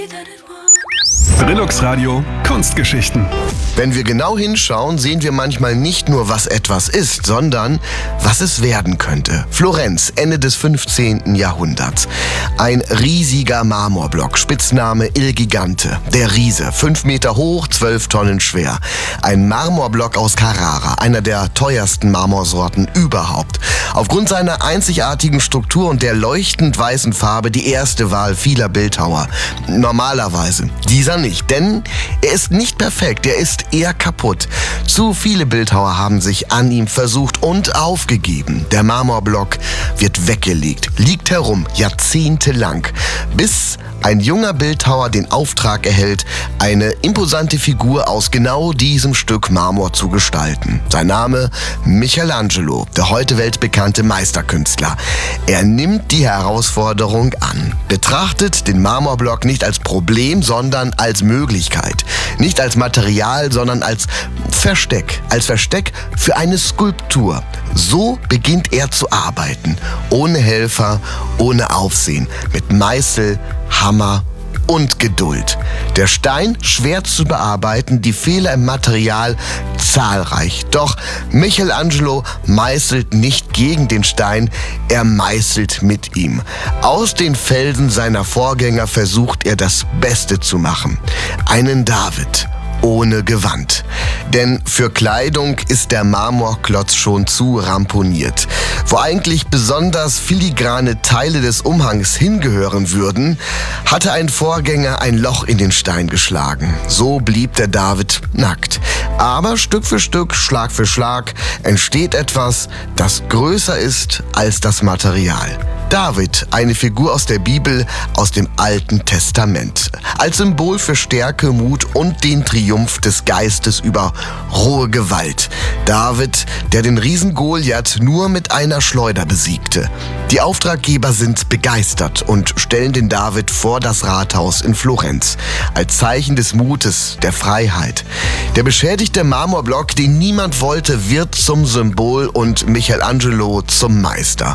Brillux Radio Kunstgeschichten. Wenn wir genau hinschauen, sehen wir manchmal nicht nur, was etwas ist, sondern was es werden könnte. Florenz, Ende des 15. Jahrhunderts. Ein riesiger Marmorblock, Spitzname Il Gigante. Der Riese, 5 Meter hoch, 12 Tonnen schwer. Ein Marmorblock aus Carrara, einer der teuersten Marmorsorten überhaupt. Aufgrund seiner einzigartigen Struktur und der leuchtend weißen Farbe die erste Wahl vieler Bildhauer. Normalerweise. Dieser nicht, denn er ist nicht perfekt, er ist eher kaputt. Zu viele Bildhauer haben sich an ihm versucht und aufgegeben. Der Marmorblock wird weggelegt, liegt herum, jahrzehntelang, bis ein junger Bildhauer den Auftrag erhält, eine imposante Figur aus genau diesem Stück Marmor zu gestalten. Sein Name Michelangelo, der heute weltbekannte Meisterkünstler. Er nimmt die Herausforderung an, betrachtet den Marmorblock nicht als Problem, sondern als Möglichkeit. Nicht als Material, sondern als Versteck. Als Versteck für eine Skulptur. So beginnt er zu arbeiten. Ohne Helfer, ohne Aufsehen. Mit Meißel, Hammer und Geduld. Der Stein schwer zu bearbeiten, die Fehler im Material zahlreich. Doch Michelangelo meißelt nicht gegen den Stein, er meißelt mit ihm. Aus den Felsen seiner Vorgänger versucht er das Beste zu machen. Einen David ohne Gewand. Denn für Kleidung ist der Marmorklotz schon zu ramponiert. Wo eigentlich besonders filigrane Teile des Umhangs hingehören würden, hatte ein Vorgänger ein Loch in den Stein geschlagen. So blieb der David nackt. Aber Stück für Stück, Schlag für Schlag entsteht etwas, das größer ist als das Material. David, eine Figur aus der Bibel, aus dem Alten Testament. Als Symbol für Stärke, Mut und den Triumph des Geistes über rohe Gewalt. David, der den Riesen Goliath nur mit einer Schleuder besiegte. Die Auftraggeber sind begeistert und stellen den David vor das Rathaus in Florenz. Als Zeichen des Mutes, der Freiheit. Der beschädigte Marmorblock, den niemand wollte, wird zum Symbol und Michelangelo zum Meister.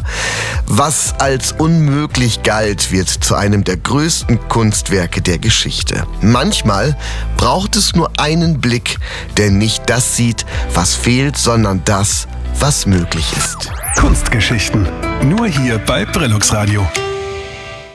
Was als unmöglich galt, wird zu einem der größten Kunstwerke der Geschichte. Manchmal braucht es nur einen Blick, der nicht das sieht, was fehlt, sondern das, was möglich ist. Kunstgeschichten. Nur hier bei Brillux Radio.